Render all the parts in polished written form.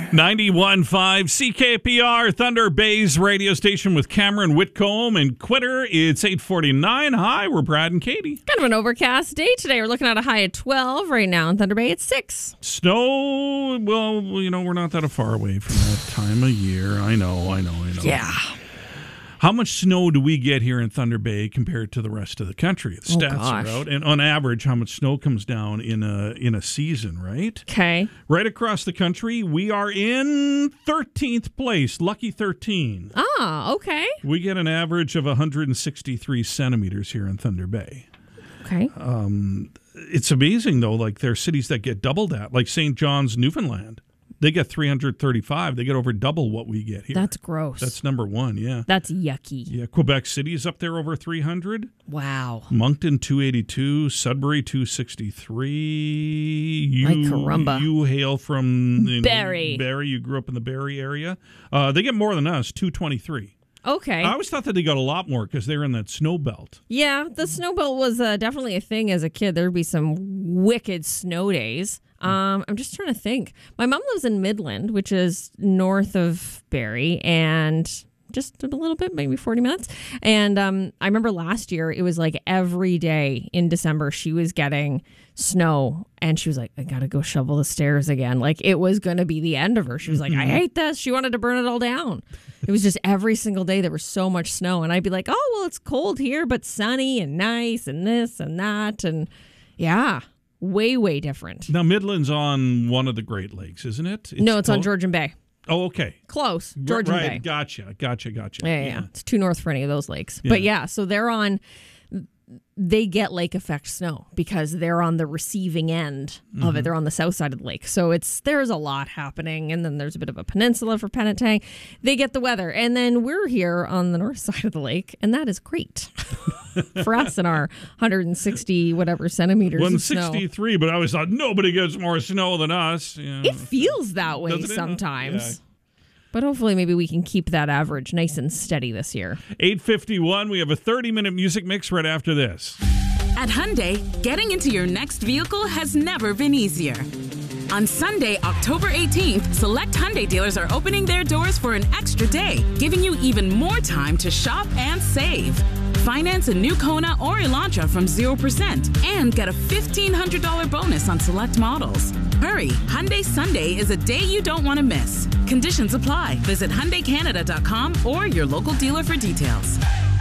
91.5 CKPR, Thunder Bay's radio station with Cameron Whitcomb and Quitter. It's 8:49. Hi, we're Brad and Katie. Kind of an overcast day today. We're looking at a high of 12 right now in Thunder Bay. It's 6. Snow, well, we're not that far away from that time of year. I know. Yeah. How much snow do we get here in Thunder Bay compared to the rest of the country? The stats are out. And on average, how much snow comes down in a season, right? Okay. Right across the country, we are in 13th place, lucky 13. Ah, okay. We get an average of 163 centimeters here in Thunder Bay. Okay. It's amazing, though, like there are cities that get double that, like St. John's, Newfoundland. They get 335. They get over double what we get here. That's gross. That's number one, yeah. That's yucky. Yeah, Quebec City is up there over 300. Wow. Moncton, 282. Sudbury, 263. My caramba. You hail from Barrie. Barrie. You grew up in the Barrie area. They get more than us, 223. Okay. I always thought that they got a lot more because they're in that snow belt. Yeah, the snow belt was definitely a thing as a kid. There would be some wicked snow days. I'm just trying to think. My mom lives in Midland, which is north of Barrie, and just a little bit, maybe 40 minutes. And I remember last year, it was like every day in December, she was getting snow, and she was like, I got to go shovel the stairs again. Like, it was going to be the end of her. She was like, I hate this. She wanted to burn it all down. It was just every single day there was so much snow. And I'd be like, oh, well, it's cold here, but sunny and nice and this and that. And yeah. Way, way different. Now, Midland's on one of the Great Lakes, isn't it? It's on Georgian Bay. Oh, okay. Close. Georgian Bay. Right, gotcha. Yeah. It's too north for any of those lakes. Yeah. But yeah, so they get lake effect snow because they're on the receiving end of it. They're on the south side of the lake. So there's a lot happening. And then there's a bit of a peninsula for Penetang. They get the weather. And then we're here on the north side of the lake, and that is great. For us and our 160 whatever centimeters of snow. 163, but I always thought nobody gets more snow than us. Yeah. It feels that way sometimes. Yeah. But hopefully maybe we can keep that average nice and steady this year. 8:51, we have a 30-minute music mix right after this. At Hyundai, getting into your next vehicle has never been easier. On Sunday, October 18th, select Hyundai dealers are opening their doors for an extra day, giving you even more time to shop and save. Finance a new Kona or Elantra from 0% and get a $1,500 bonus on select models. Hurry, Hyundai Sunday is a day you don't want to miss. Conditions apply. Visit HyundaiCanada.com or your local dealer for details.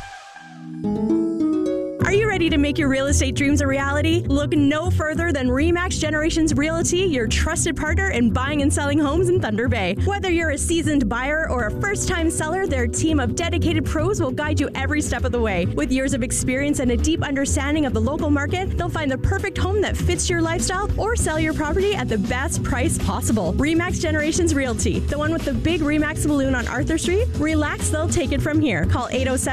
Are you ready to make your real estate dreams a reality? Look no further than RE/MAX Generations Realty, your trusted partner in buying and selling homes in Thunder Bay. Whether you're a seasoned buyer or a first-time seller, their team of dedicated pros will guide you every step of the way. With years of experience and a deep understanding of the local market, they'll find the perfect home that fits your lifestyle or sell your property at the best price possible. RE/MAX Generations Realty, the one with the big RE/MAX balloon on Arthur Street. Relax, they'll take it from here. Call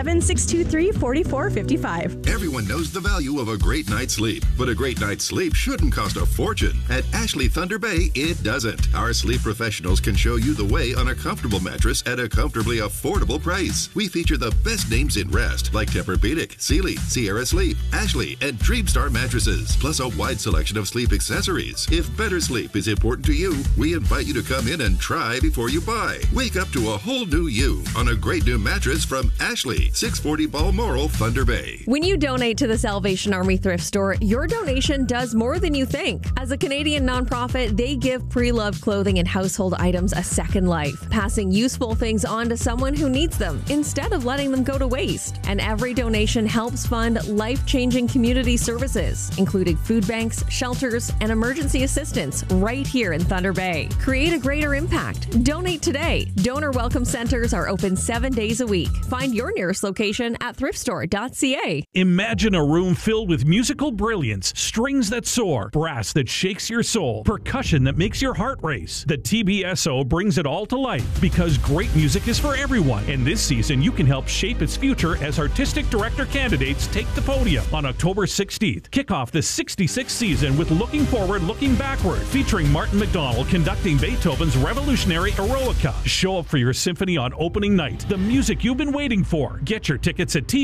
807-623-4455. Everyone knows the value of a great night's sleep, but a great night's sleep shouldn't cost a fortune. At Ashley Thunder Bay, it doesn't. Our sleep professionals can show you the way on a comfortable mattress at a comfortably affordable price. We feature the best names in rest, like Tempur-Pedic, Sealy, Sierra Sleep, Ashley, and Dreamstar mattresses, plus a wide selection of sleep accessories. If better sleep is important to you, we invite you to come in and try before you buy. Wake up to a whole new you on a great new mattress from Ashley, 640 Balmoral, Thunder Bay. When you donate to the Salvation Army Thrift Store, your donation does more than you think. As a Canadian nonprofit, they give pre-loved clothing and household items a second life, passing useful things on to someone who needs them instead of letting them go to waste. And every donation helps fund life-changing community services, including food banks, shelters, and emergency assistance right here in Thunder Bay. Create a greater impact. Donate today. Donor welcome centers are open 7 days a week. Find your nearest location at thriftstore.ca. Imagine a room filled with musical brilliance, strings that soar, brass that shakes your soul, percussion that makes your heart race. The TBSO brings it all to life because great music is for everyone. And this season, you can help shape its future as artistic director candidates take the podium. On October 16th, kick off the 66th season with Looking Forward, Looking Backward, featuring Martin McDonald conducting Beethoven's revolutionary Eroica. Show up for your symphony on opening night. The music you've been waiting for. Get your tickets at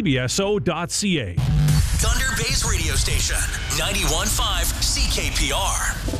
tbso.ca. Thunder Bay's radio station, 91.5 CKPR.